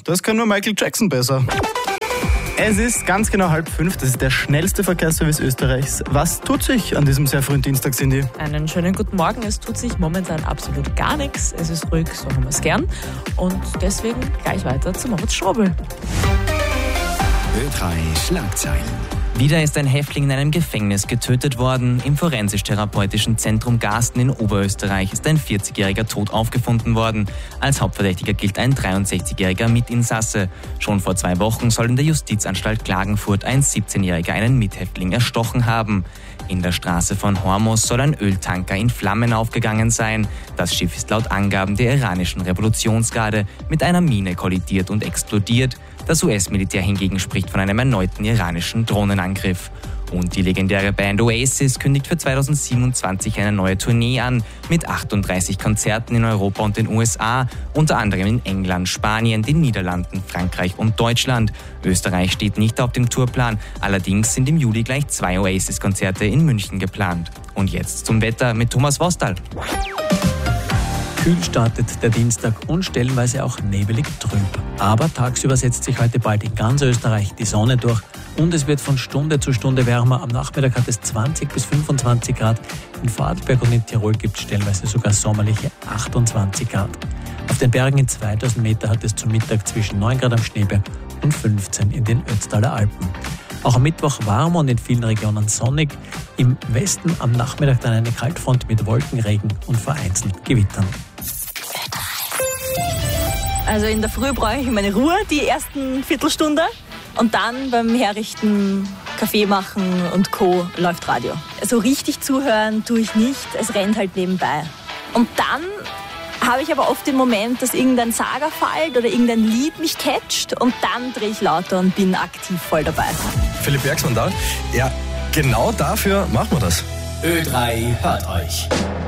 das kann nur Michael Jackson besser. Es ist ganz genau 4:30, das ist der schnellste Verkehrsservice Österreichs. Was tut sich an diesem sehr frühen Dienstag, Cindy? Einen schönen guten Morgen. Es tut sich momentan absolut gar nichts. Es ist ruhig, so haben wir es gern. Und deswegen gleich weiter zu Moritz Strobel. Ö3 Schlagzeilen. Wieder ist ein Häftling in einem Gefängnis getötet worden. Im Forensisch-Therapeutischen Zentrum Garsten in Oberösterreich ist ein 40-Jähriger tot aufgefunden worden. Als Hauptverdächtiger gilt ein 63-Jähriger Mitinsasse. Schon vor 2 Wochen soll in der Justizanstalt Klagenfurt ein 17-Jähriger einen Mithäftling erstochen haben. In der Straße von Hormuz soll ein Öltanker in Flammen aufgegangen sein. Das Schiff ist laut Angaben der iranischen Revolutionsgarde mit einer Mine kollidiert und explodiert. Das US-Militär hingegen spricht von einem erneuten iranischen Drohnenangriff. Und die legendäre Band Oasis kündigt für 2027 eine neue Tournee an, mit 38 Konzerten in Europa und den USA, unter anderem in England, Spanien, den Niederlanden, Frankreich und Deutschland. Österreich steht nicht auf dem Tourplan, allerdings sind im Juli gleich 2 Oasis-Konzerte in München geplant. Und jetzt zum Wetter mit Thomas Wostal. Kühl startet der Dienstag und stellenweise auch nebelig trüb. Aber tagsüber setzt sich heute bald in ganz Österreich die Sonne durch und es wird von Stunde zu Stunde wärmer. Am Nachmittag hat es 20 bis 25 Grad. In Vorarlberg und in Tirol gibt es stellenweise sogar sommerliche 28 Grad. Auf den Bergen in 2000 Meter hat es zum Mittag zwischen 9 Grad am Schneeberg und 15 in den Ötztaler Alpen. Auch am Mittwoch warm und in vielen Regionen sonnig. Im Westen am Nachmittag dann eine Kaltfront mit Wolkenregen und vereinzelt Gewittern. Also in der Früh brauche ich meine Ruhe, die ersten Viertelstunde. Und dann beim Herrichten, Kaffee machen und Co. läuft Radio. So richtig zuhören tue ich nicht, es rennt halt nebenbei. Und dann habe ich aber oft den Moment, dass irgendein Sager fällt oder irgendein Lied mich catcht und dann drehe ich lauter und bin aktiv voll dabei. Philipp Bergsmann da. Ja, genau dafür machen wir das. Ö3 hört euch.